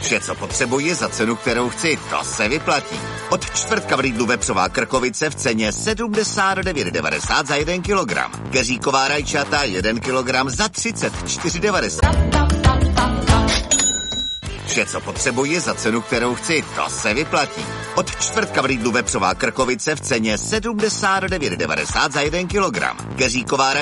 Vše, co potřebuji za cenu, kterou chci, to se vyplatí. Od čtvrtka v Lidlu vepřová krkovice v ceně 79,90 za 1 kilogram. Keříková rajčata 1 kilogram za 34,90. Vše, co potřebuji za cenu, kterou chci, to se vyplatí. Od čtvrtka v Lidlu vepřová krkovice v ceně 79,90 za 1 kilogram. Keříková